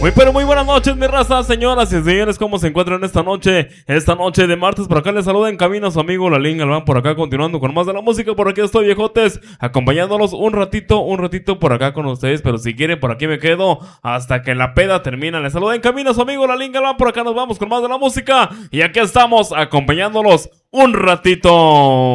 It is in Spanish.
Pero muy buenas noches, mi raza, señoras y señores, ¿cómo se encuentran esta noche? Esta noche de martes, por acá les saluda en camino su amigo Lalín Galván, por acá continuando con más de la música. Por aquí estoy, viejotes, acompañándolos un ratito por acá con ustedes. Pero si quieren, por aquí me quedo hasta que la peda termina. Les saluda en camino su amigo Lalín Galván, por acá nos vamos con más de la música. Y aquí estamos, acompañándolos un ratito.